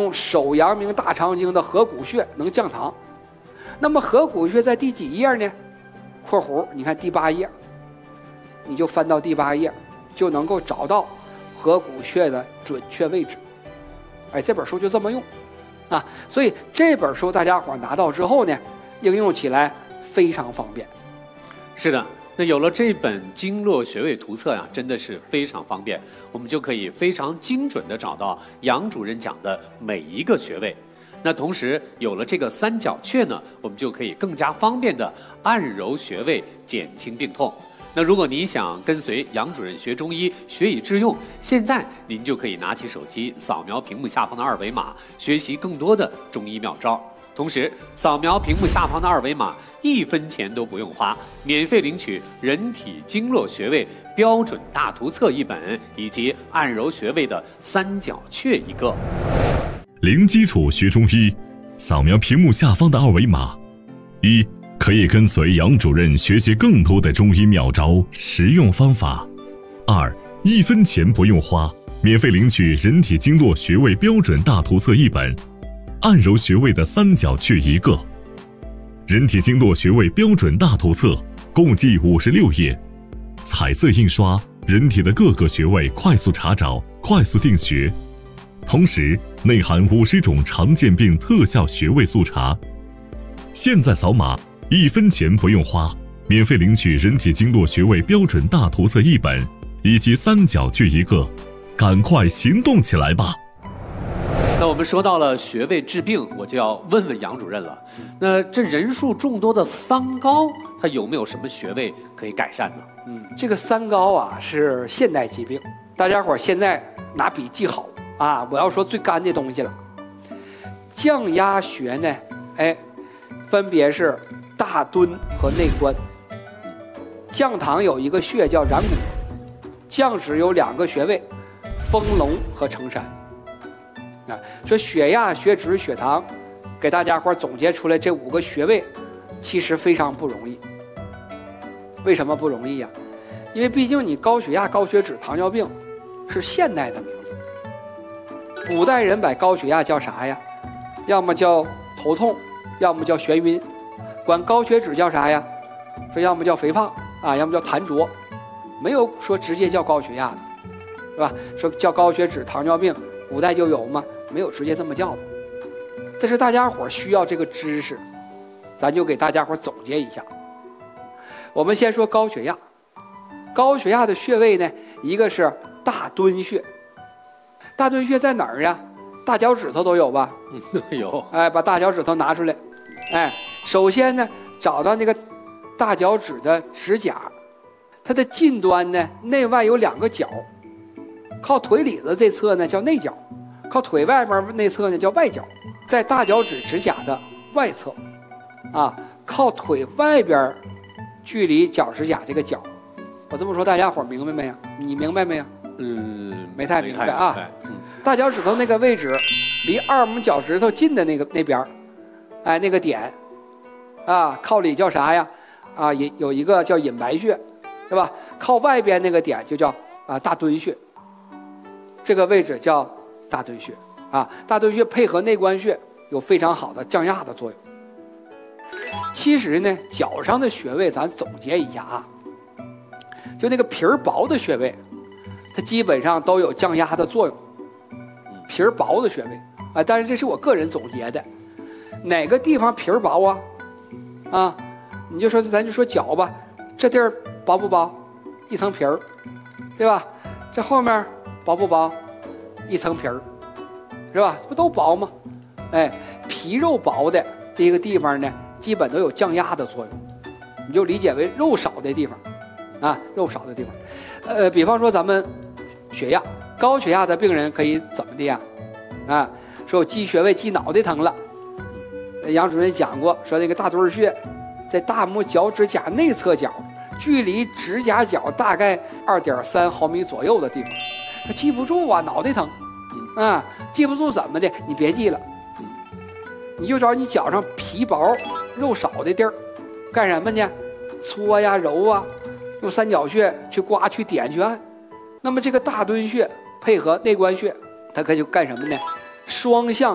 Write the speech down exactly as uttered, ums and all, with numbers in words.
用手阳明大肠经的合谷穴能降糖。那么合谷穴在第几页呢？括弧你看第八页，你就翻到第八页，就能够找到合谷穴的准确位置。哎，这本书就这么用啊，所以这本书大家伙拿到之后呢，应用起来非常方便。 是的，那有了这本经络穴位图册呀、啊，真的是非常方便，我们就可以非常精准地找到杨主任讲的每一个穴位。那同时有了这个三角穴呢，我们就可以更加方便地按揉穴位，减轻病痛。那如果您想跟随杨主任学中医，学以致用，现在您就可以拿起手机扫描屏幕下方的二维码，学习更多的中医妙招。同时扫描屏幕下方的二维码，一分钱都不用花，免费领取人体经络穴位标准大图册一本，以及按揉穴位的三角穴一个。 零基础学中医，扫描屏幕下方的二维码，一可以跟随杨主任学习更多的中医妙招、实用方法；二一分钱不用花，免费领取人体经络穴位标准大图册一本，按揉穴位的三角穴一个。人体经络穴位标准大图册共计五十六页，彩色印刷，人体的各个穴位快速查找，快速定穴。同时内含五十种常见病特效穴位速查。现在扫码，一分钱不用花，免费领取人体经络穴位标准大图册一本，以及三角穴一个，赶快行动起来吧！ 那我们说到了穴位治病，我就要问问杨主任了。那这人数众多的三高，它有没有什么穴位可以改善呢？ 嗯，这个三高啊是现代疾病，大家伙现在拿笔记好啊！我要说最干的东西了。降压穴呢，哎，分别是大敦和内关。降糖有一个穴叫然谷，降脂有两个穴位，丰隆和承山。啊，说血压、血脂、血糖，给大家伙总结出来这五个穴位，其实非常不容易。为什么不容易呀、啊？因为毕竟你高血压、高血脂、糖尿病是现代的名字，古代人把高血压叫啥呀？要么叫头痛，要么叫眩晕。管高血脂叫啥呀？说要么叫肥胖啊，要么叫痰浊，没有说直接叫高血压的，是吧？说叫高血脂、糖尿病，古代就有吗？没有直接这么叫的。但是大家伙需要这个知识，咱就给大家伙总结一下。我们先说高血压，高血压的穴位呢，一个是大敦穴。大敦穴在哪儿啊？大脚趾头都有吧？ 有。 哎，把大脚趾头拿出来。哎，首先呢，找到那个大脚趾的指甲，它的近端呢，内外有两个角，靠腿里子这侧呢叫内角，靠腿外边内侧呢叫外角。在大脚趾指甲的外侧，啊，靠腿外边距离脚指甲这个角。我这么说大家伙明白没有？你明白没有？ 嗯， 没太明白啊。 嗯， 大脚趾头那个位置，离二拇脚趾头近的那个那边，哎，那个点，啊，靠里叫啥呀？啊，有有一个叫隐白穴，是吧？靠外边那个点就叫啊大敦穴，这个位置叫大敦穴啊。大敦穴配合内关穴有非常好的降压的作用。其实呢，脚上的穴位咱总结一下啊，就那个皮儿薄的穴位，它基本上都有降压的作用。皮儿薄的穴位啊，但是这是我个人总结的。哪个地方皮儿薄啊？啊，你就说咱就说脚吧，这地儿薄不薄？一层皮儿，对吧？这后面薄不薄？一层皮儿，是吧？这不都薄吗？哎，皮肉薄的这个地方呢，基本都有降压的作用，你就理解为肉少的地方，啊，肉少的地方。呃，比方说咱们血压，高血压的病人可以怎么的呀？啊，说我记穴位记脑袋疼了。杨主任讲过，说那个大敦穴在大拇脚趾甲内侧角，距离指甲角大概二点三毫米左右的地方。记不住啊，脑袋疼，啊，记不住怎么的？你别记了，你就找你脚上皮薄、肉少的地儿，干什么呢？搓呀、揉啊，用三角穴去刮、去点、去按。那么这个大敦穴配合内关穴，它可以干什么呢？双向